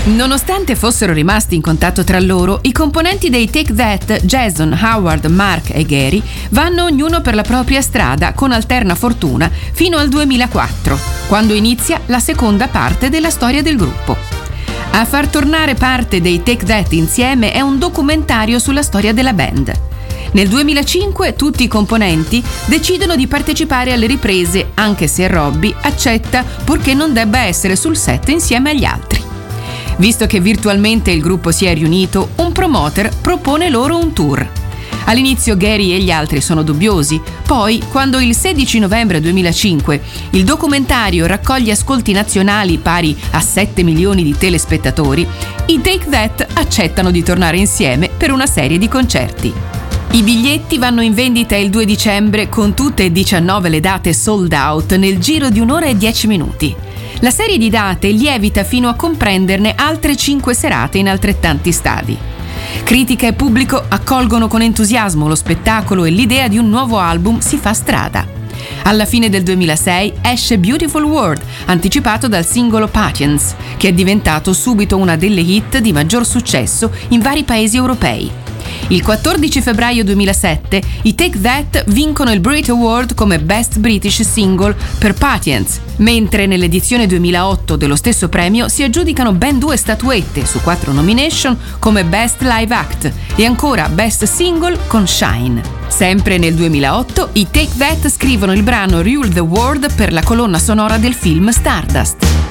Nonostante fossero rimasti in contatto tra loro, i componenti dei Take That, Jason, Howard, Mark e Gary, vanno ognuno per la propria strada con alterna fortuna fino al 2004, quando inizia la seconda parte della storia del gruppo. A far tornare parte dei Take That insieme è un documentario sulla storia della band. Nel 2005 tutti i componenti decidono di partecipare alle riprese, anche se Robbie accetta purché non debba essere sul set insieme agli altri. Visto che virtualmente il gruppo si è riunito, un promoter propone loro un tour. All'inizio Gary e gli altri sono dubbiosi, poi, quando il 16 novembre 2005 il documentario raccoglie ascolti nazionali pari a 7 milioni di telespettatori, i Take That accettano di tornare insieme per una serie di concerti. I biglietti vanno in vendita il 2 dicembre con tutte e 19 le date sold out nel giro di 1 ora e 10 minuti. La serie di date lievita fino a comprenderne altre 5 serate in altrettanti stadi. Critica e pubblico accolgono con entusiasmo lo spettacolo e l'idea di un nuovo album si fa strada. Alla fine del 2006 esce Beautiful World, anticipato dal singolo Patience, che è diventato subito una delle hit di maggior successo in vari paesi europei. Il 14 febbraio 2007 i Take That vincono il Brit Award come Best British Single per Patience, mentre nell'edizione 2008 dello stesso premio si aggiudicano ben 2 statuette su 4 nomination come Best Live Act e ancora Best Single con Shine. Sempre nel 2008 i Take That scrivono il brano Rule the World per la colonna sonora del film Stardust.